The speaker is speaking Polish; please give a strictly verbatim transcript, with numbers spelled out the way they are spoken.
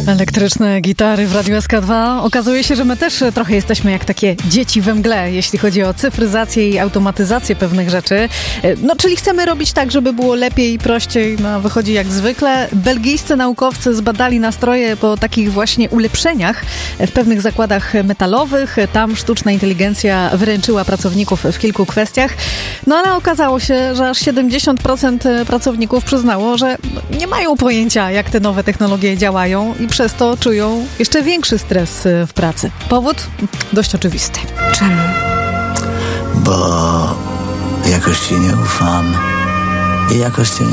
Elektryczne gitary w Radiu S K dwa. Okazuje się, że my też trochę jesteśmy jak takie dzieci we mgle, jeśli chodzi o cyfryzację i automatyzację pewnych rzeczy. No, czyli chcemy robić tak, żeby było lepiej i prościej. No, wychodzi jak zwykle. Belgijscy naukowcy zbadali nastroje po takich właśnie ulepszeniach w pewnych zakładach metalowych. Tam sztuczna inteligencja wyręczyła pracowników w kilku kwestiach. No, ale okazało się, że aż siedemdziesiąt procent pracowników przyznało, że nie mają pojęcia, jak te nowe technologie działają i przez to czują jeszcze większy stres w pracy. Powód? Dość oczywisty. Czemu? Bo jakoś ci nie ufam i jakoś cię